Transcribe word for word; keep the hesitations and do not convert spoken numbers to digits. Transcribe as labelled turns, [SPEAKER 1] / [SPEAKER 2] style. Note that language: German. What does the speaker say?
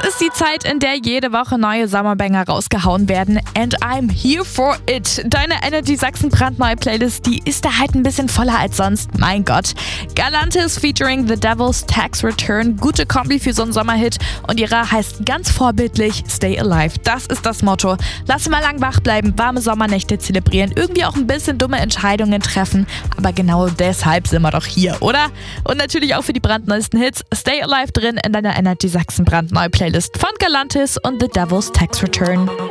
[SPEAKER 1] ist die Zeit, in der jede Woche neue Sommerbanger rausgehauen werden. And I'm here for it. Deine Energy Sachsen brandneue Playlist, die ist da halt ein bisschen voller als sonst. Mein Gott. Galantis featuring The Devil's Tax Return. Gute Kombi für so einen Sommerhit. Und ihre heißt ganz vorbildlich Stay Alive. Das ist das Motto. Lass mal lang wach bleiben, warme Sommernächte zelebrieren, irgendwie auch ein bisschen dumme Entscheidungen treffen. Aber genau deshalb sind wir doch hier, oder? Und natürlich auch für die brandneuesten Hits. Stay Alive drin in deiner Energy Sachsen brandneue Playlist von Galantis und The Devil's Tax Return.